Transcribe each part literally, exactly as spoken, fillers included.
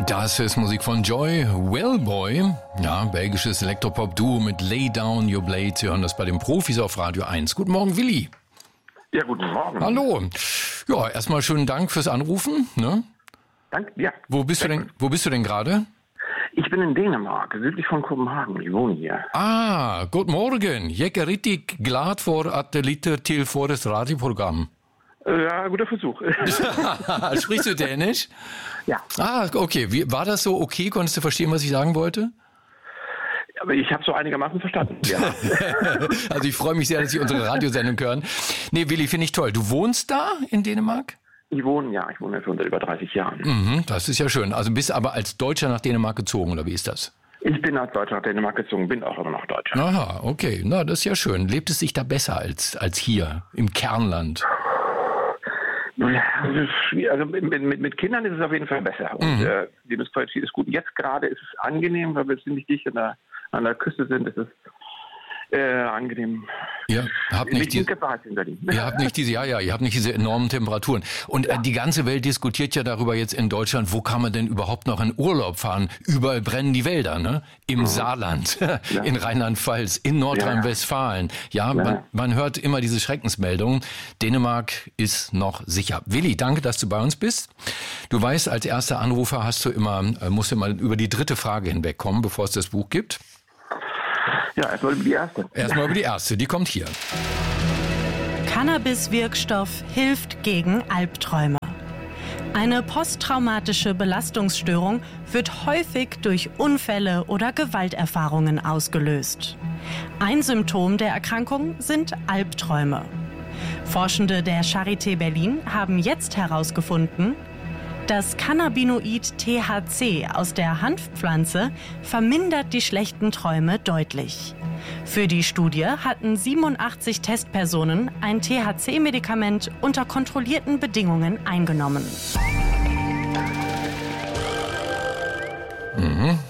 Das ist Musik von Joy Wellboy, ja, belgisches Elektropop-Duo mit Lay Down Your Blade. Sie hören das bei den Profis auf Radio eins. Guten Morgen, Willi. Ja, guten Morgen. Hallo. Ja, erstmal schönen Dank fürs Anrufen. Ne? Danke, ja. Wo bist du denn, wo bist du denn gerade? Ich bin in Dänemark, südlich von Kopenhagen. Ich wohne hier. Ah, guten Morgen. Jeg er rigtig glad for at lytte til vores radioprogram. Ja, guter Versuch. Sprichst du Dänisch? Ja. Ah, okay. Wie, war das so okay? Konntest du verstehen, was ich sagen wollte? Aber ich habe so einigermaßen verstanden, ja. Also ich freue mich sehr, dass Sie unsere Radiosendung hören. Nee, Willi, finde ich toll. Du wohnst da in Dänemark? Ich wohne, ja. Ich wohne schon seit über dreißig Jahren. Mhm, das ist ja schön. Also bist aber als Deutscher nach Dänemark gezogen, oder wie ist das? Ich bin als Deutscher nach Dänemark gezogen, bin auch immer noch Deutscher. Aha, okay. Na, das ist ja schön. Lebt es sich da besser als, als hier im Kernland? Also mit, mit, mit Kindern ist es auf jeden Fall besser. Und mhm. äh, die Lebensqualität ist gut. Jetzt gerade ist es angenehm, weil wir ziemlich dicht an der, an der Küste sind. Es ist äh, angenehm. Ihr habt nicht, die, ihr habt nicht diese, ja, ja, ihr habt nicht diese enormen Temperaturen. Und ja. äh, die ganze Welt diskutiert ja darüber jetzt in Deutschland, wo kann man denn überhaupt noch in Urlaub fahren? Überall brennen die Wälder, ne? Im mhm. Saarland, ja. in Rheinland-Pfalz, in Nordrhein-Westfalen. Ja, ja. Man, man hört immer diese Schreckensmeldungen. Dänemark ist noch sicher. Willi, danke, dass du bei uns bist. Du weißt, als erster Anrufer hast du immer, äh, musst du mal über die dritte Frage hinwegkommen, bevor es das Buch gibt. Ja, erstmal über die erste. Erstmal über die erste, die kommt hier. Cannabis-Wirkstoff hilft gegen Albträume. Eine posttraumatische Belastungsstörung wird häufig durch Unfälle oder Gewalterfahrungen ausgelöst. Ein Symptom der Erkrankung sind Albträume. Forschende der Charité Berlin haben jetzt herausgefunden, das Cannabinoid T H C aus der Hanfpflanze vermindert die schlechten Träume deutlich. Für die Studie hatten siebenundachtzig Testpersonen ein T H C-Medikament unter kontrollierten Bedingungen eingenommen. Mhm.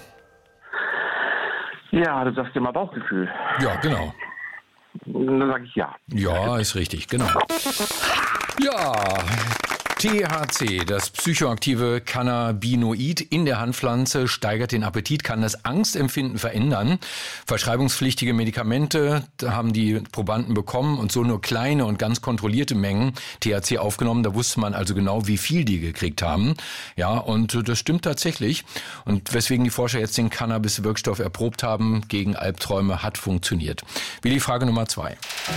Ja, du sagst immer Bauchgefühl. Ja, genau. Dann sage ich ja. Ja, ist richtig, genau. Ja, T H C, das psychoaktive Cannabinoid in der Hanfpflanze, steigert den Appetit, kann das Angstempfinden verändern. Verschreibungspflichtige Medikamente haben die Probanden bekommen und so nur kleine und ganz kontrollierte Mengen T H C aufgenommen. Da wusste man also genau, wie viel die gekriegt haben. Ja, und das stimmt tatsächlich. Und weswegen die Forscher jetzt den Cannabis-Wirkstoff erprobt haben gegen Albträume, hat funktioniert. Willi, Frage Nummer zwei.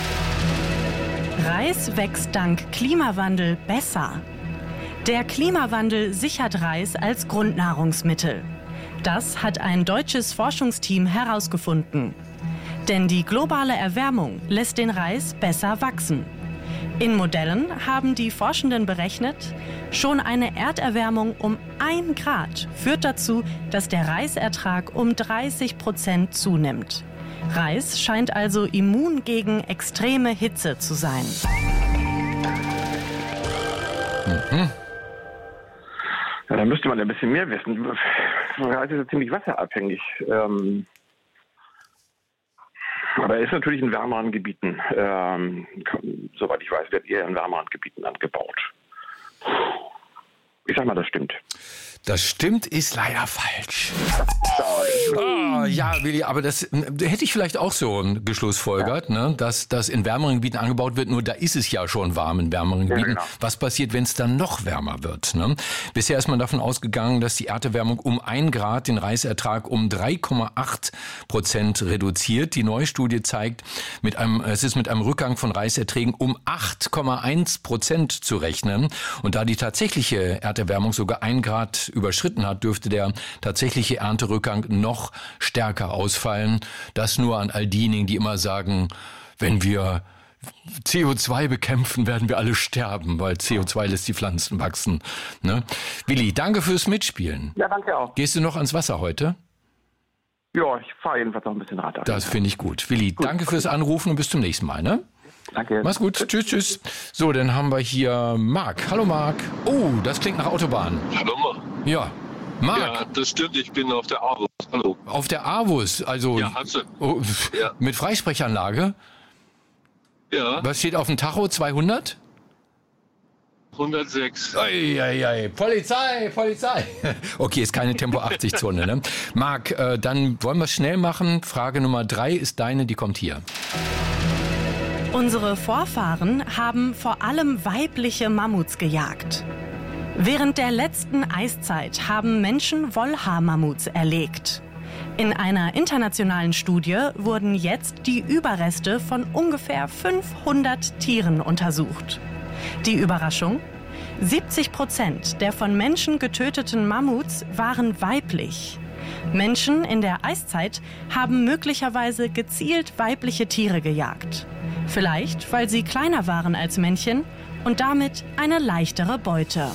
Reis wächst dank Klimawandel besser. Der Klimawandel sichert Reis als Grundnahrungsmittel. Das hat ein deutsches Forschungsteam herausgefunden. Denn die globale Erwärmung lässt den Reis besser wachsen. In Modellen haben die Forschenden berechnet, schon eine Erderwärmung um ein Grad führt dazu, dass der Reisertrag um dreißig Prozent zunimmt. Reis scheint also immun gegen extreme Hitze zu sein. Mhm. Ja, da müsste man ein bisschen mehr wissen. Reis ist ja ziemlich wasserabhängig. Ähm, aber er ist natürlich in wärmeren Gebieten. Ähm, soweit ich weiß, wird eher in wärmeren Gebieten angebaut. Ich sag mal, das stimmt. Das stimmt, ist leider falsch. Oh, ja, Willi, aber das hätte ich vielleicht auch so geschlussfolgert, ja. ne? dass das in wärmeren Gebieten angebaut wird, nur da ist es ja schon warm in wärmeren Gebieten. Ja, genau. Was passiert, wenn es dann noch wärmer wird? Ne? Bisher ist man davon ausgegangen, dass die Erderwärmung um ein Grad den Reisertrag um drei Komma acht Prozent reduziert. Die neue Studie zeigt, mit einem, es ist mit einem Rückgang von Reiserträgen um acht Komma eins Prozent zu rechnen. Und da die tatsächliche Erderwärmung sogar ein Grad überschritten hat, dürfte der tatsächliche Ernterückgang noch stärker ausfallen. Das nur an all diejenigen, die immer sagen, wenn wir C O zwei bekämpfen, werden wir alle sterben, weil C O zwei lässt die Pflanzen wachsen. Ne? Willi, danke fürs Mitspielen. Ja, danke auch. Gehst du noch ans Wasser heute? Ja, ich fahre jedenfalls noch ein bisschen Rad. Das finde ich gut. Willi, gut, danke fürs Anrufen und bis zum nächsten Mal. Ne? Danke. Mach's gut. Tschüss, tschüss. So, dann haben wir hier Marc. Hallo Marc. Oh, das klingt nach Autobahn. Hallo Marc. Ja. Marc. Ja, das stimmt. Ich bin auf der Avus. Hallo. Auf der Avus, also ja, hast du. Oh, ja. Mit Freisprechanlage? Ja. Was steht auf dem Tacho? zweihundert? hundertsechs. Ui, ui, ui. Polizei, Polizei. Okay, ist keine Tempo achtzig Zone, ne? Marc, äh, dann wollen wir es schnell machen. Frage Nummer drei ist deine, die kommt hier. Unsere Vorfahren haben vor allem weibliche Mammuts gejagt. Während der letzten Eiszeit haben Menschen Wollhaarmammuts erlegt. In einer internationalen Studie wurden jetzt die Überreste von ungefähr fünfhundert Tieren untersucht. Die Überraschung? siebzig Prozent der von Menschen getöteten Mammuts waren weiblich. Menschen in der Eiszeit haben möglicherweise gezielt weibliche Tiere gejagt. Vielleicht, weil sie kleiner waren als Männchen und damit eine leichtere Beute.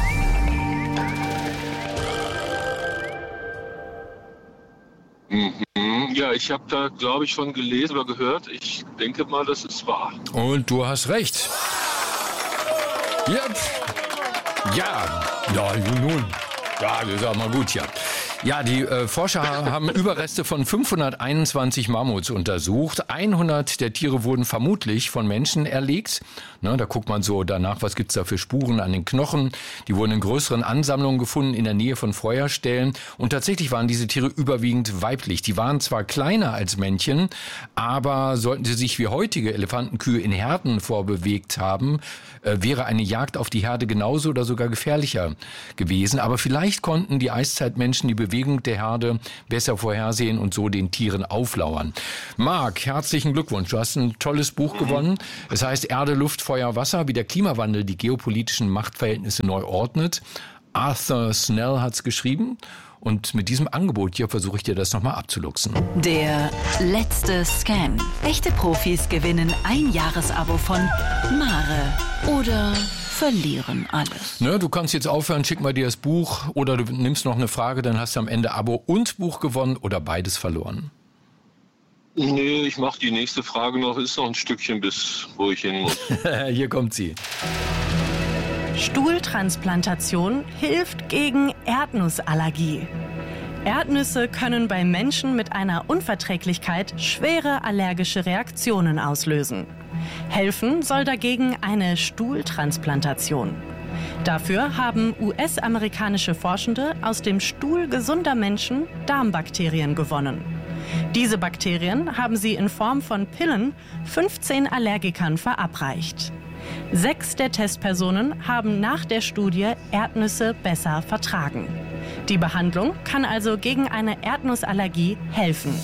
Mhm. Ja, ich habe da, glaube ich, von gelesen oder gehört. Ich denke mal, das ist wahr. Und du hast recht. Yep. Ja, ja, nun. Ja, das ist auch mal gut, ja. Ja, die äh, Forscher haben Überreste von fünfhunderteinundzwanzig Mammuts untersucht. hundert der Tiere wurden vermutlich von Menschen erlegt. Ne, da guckt man so danach, was gibt's da für Spuren an den Knochen. Die wurden in größeren Ansammlungen gefunden in der Nähe von Feuerstellen. Und tatsächlich waren diese Tiere überwiegend weiblich. Die waren zwar kleiner als Männchen, aber sollten sie sich wie heutige Elefantenkühe in Herden vorbewegt haben, äh, wäre eine Jagd auf die Herde genauso oder sogar gefährlicher gewesen. Aber vielleicht konnten die Eiszeitmenschen die Bewegung der Herde besser vorhersehen und so den Tieren auflauern. Marc, herzlichen Glückwunsch. Du hast ein tolles Buch gewonnen. Es heißt Erde, Luft, Feuer, Wasser, wie der Klimawandel die geopolitischen Machtverhältnisse neu ordnet. Arthur Snell hat es geschrieben. Und mit diesem Angebot hier versuche ich dir das nochmal abzuluxen. Der letzte Scan. Echte Profis gewinnen ein Jahresabo von Mare oder verlieren alles. Ne, du kannst jetzt aufhören, schick mal dir das Buch oder du nimmst noch eine Frage, dann hast du am Ende Abo und Buch gewonnen oder beides verloren. Nee, ich mache die nächste Frage noch. Ist noch ein Stückchen bis, wo ich hin muss. Hier kommt sie. Stuhltransplantation hilft gegen Erdnussallergie. Erdnüsse können bei Menschen mit einer Unverträglichkeit schwere allergische Reaktionen auslösen. Helfen soll dagegen eine Stuhltransplantation. Dafür haben U S-amerikanische Forschende aus dem Stuhl gesunder Menschen Darmbakterien gewonnen. Diese Bakterien haben sie in Form von Pillen fünfzehn Allergikern verabreicht. Sechs der Testpersonen haben nach der Studie Erdnüsse besser vertragen. Die Behandlung kann also gegen eine Erdnussallergie helfen.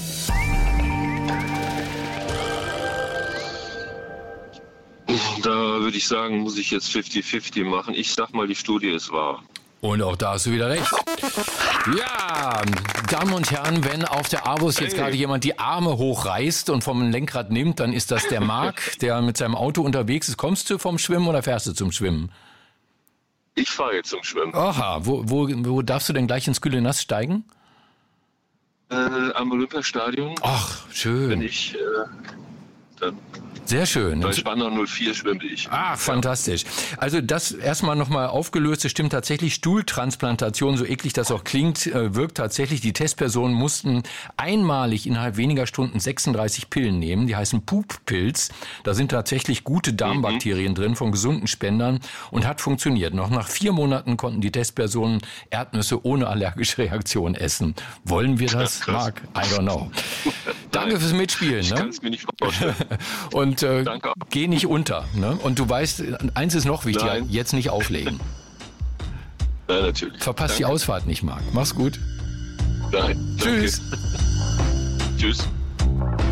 Da würde ich sagen, muss ich jetzt fünfzig fünfzig machen. Ich sag mal, die Studie ist wahr. Und auch da hast du wieder recht. Ja, Damen und Herren, wenn auf der Avus jetzt gerade jemand die Arme hochreißt und vom Lenkrad nimmt, dann ist das der Marc, der mit seinem Auto unterwegs ist. Kommst du vom Schwimmen oder fährst du zum Schwimmen? Ich fahre jetzt zum Schwimmen. Aha, wo, wo, wo darfst du denn gleich ins kühle Nass steigen? Äh, am Olympiastadion. Ach, schön. Wenn ich, äh, dann sehr schön. Bei Spandau null vier schwimme ich. Ah, fantastisch. Also das erstmal nochmal aufgelöst. Es stimmt tatsächlich, Stuhltransplantation, so eklig das auch klingt, wirkt tatsächlich. Die Testpersonen mussten einmalig innerhalb weniger Stunden sechsunddreißig Pillen nehmen. Die heißen Poop-Pills. Da sind tatsächlich gute Darmbakterien mhm. drin von gesunden Spendern und hat funktioniert. Noch nach vier Monaten konnten die Testpersonen Erdnüsse ohne allergische Reaktion essen. Wollen wir das, Marc? I don't know. Danke fürs Mitspielen. Ich ne? kann es mir nicht vorstellen. Und äh, geh nicht unter. Ne? Und du weißt, eins ist noch wichtiger, Nein. jetzt nicht auflegen. Nein, natürlich. Verpasst Danke. die Ausfahrt nicht, Marc. Mach's gut. Nein. Tschüss. Danke. Tschüss.